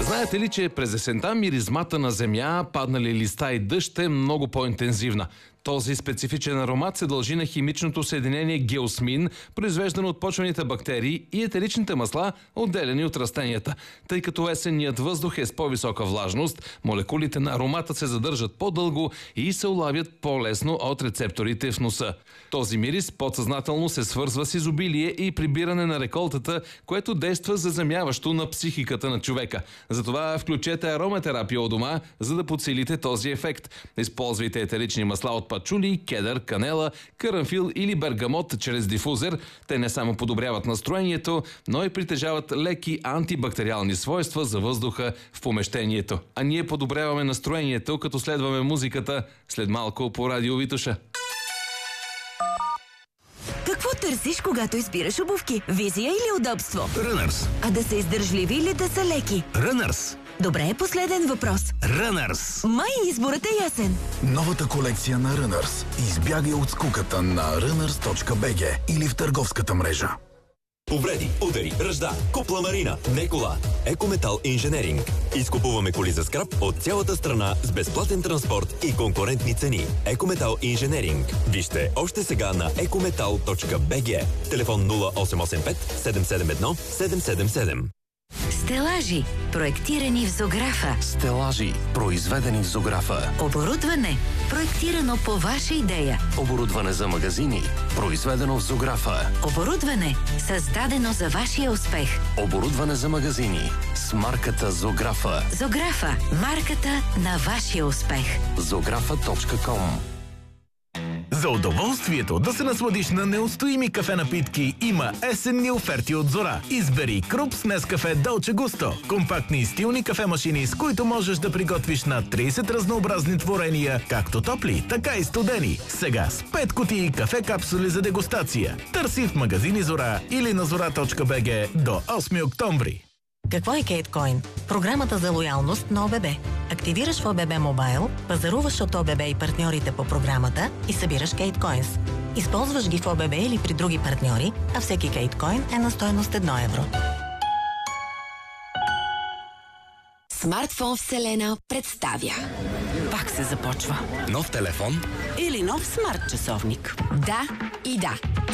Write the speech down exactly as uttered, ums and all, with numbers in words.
Знаете ли, че през есента миризмата на земя, паднали листа и дъжд е много по-интензивна? Този специфичен аромат се дължи на химичното съединение геосмин, произвеждано от почвените бактерии и етеричните масла, отделени от растенията. Тъй като есенният въздух е с по-висока влажност, молекулите на аромата се задържат по-дълго и се улавят по-лесно от рецепторите в носа. Този мирис подсъзнателно се свързва с изобилие и прибиране на реколтата, което действа заземяващо на психиката на човека. Затова включете ароматерапия у дома, за да подсилите този ефект. Използвайте етерични масла от пачули, кедър, канела, карамфил или бергамот чрез дифузер. Те не само подобряват настроението, но и притежават леки антибактериални свойства за въздуха в помещението. А ние подобряваме настроението, като следваме музиката след малко по Радио Витоша. Какво търсиш, когато избираш обувки? Визия или удобство? Runners. А да са издържливи или да са леки? Runners. Добре, последен въпрос. Runners. Май изборът е ясен. Новата колекция на Runners. Избягай от скуката на runners точка би джи или в търговската мрежа. Повреди, удари, ръжда, купла марина, не кола. Екометал инженеринг. Изкупуваме коли за скрап от цялата страна с безплатен транспорт и конкурентни цени. Екометал инженеринг. Вижте още сега на екометал точка би джи. Телефон нула осем осем пет седем седем едно седем седем седем. Стелажи, проектирани в Зографа. Стелажи, произведени в Зографа. Оборудване, проектирано по ваша идея. Оборудване за магазини, произведено в Зографа. Оборудване, създадено за вашия успех. Оборудване за магазини с марката Зографа. Зографа, марката на вашия успех. зографа точка ком. За удоволствието да се насладиш на неустоими кафе напитки има есенни оферти от Зора. Избери Крупс Нескафе Долче Густо. Компактни и стилни кафе-машини, с които можеш да приготвиш на трийсет разнообразни творения, както топли, така и студени. Сега с пет кутии кафе капсули за дегустация. Търси в магазини Зора или на зора точка би джи до осми октомври. Какво е Кейткоин? Програмата за лоялност на ОББ. Активираш в ОББ Мобайл, пазаруваш от ОББ и партньорите по програмата и събираш Кейткоинс. Използваш ги в ОББ или при други партньори, а всеки Кейткоин е на стойност едно евро. Смартфон Вселена представя. Пак се започва. Нов телефон? Или нов смарт часовник. Да и да.